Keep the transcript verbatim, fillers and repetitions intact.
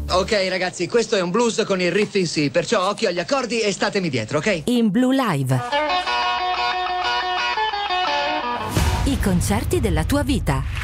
Ok, ragazzi, questo è un blues con il riff in sì, perciò occhio agli accordi e statemi dietro, ok? In Blue Live. I concerti della tua vita.